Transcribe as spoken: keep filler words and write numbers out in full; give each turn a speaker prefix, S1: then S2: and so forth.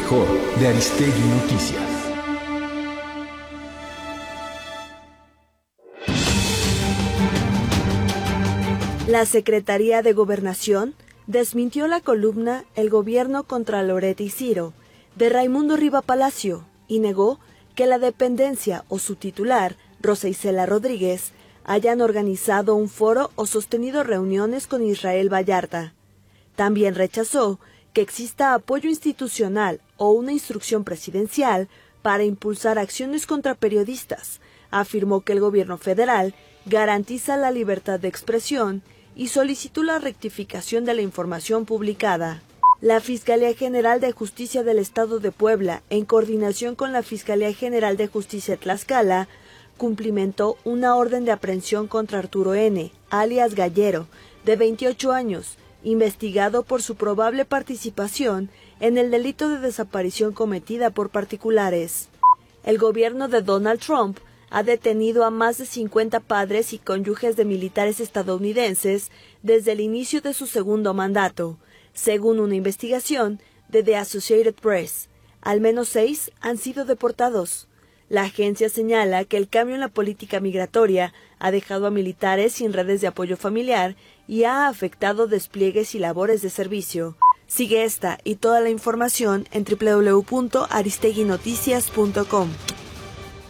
S1: mejor de Aristegui Noticias.
S2: La Secretaría de Gobernación desmintió la columna El Gobierno contra Loret y Ciro de Raimundo Riva Palacio y negó que la dependencia o su titular, Rosa Isela Rodríguez, hayan organizado un foro o sostenido reuniones con Israel Vallarta. También rechazó que exista apoyo institucional o una instrucción presidencial para impulsar acciones contra periodistas. Afirmó que el gobierno federal garantiza la libertad de expresión y solicitó la rectificación de la información publicada. La Fiscalía General de Justicia del Estado de Puebla, en coordinación con la Fiscalía General de Justicia de Tlaxcala, cumplimentó una orden de aprehensión contra Arturo N., alias Gallero, de veintiocho años, investigado por su probable participación en el delito de desaparición cometida por particulares. El gobierno de Donald Trump ha detenido a más de cincuenta padres y cónyuges de militares estadounidenses desde el inicio de su segundo mandato, según una investigación de The Associated Press. Al menos seis han sido deportados. La agencia señala que el cambio en la política migratoria ha dejado a militares sin redes de apoyo familiar y ha afectado despliegues y labores de servicio. Sigue esta y toda la información en doble u doble u doble u punto aristegui noticias punto com.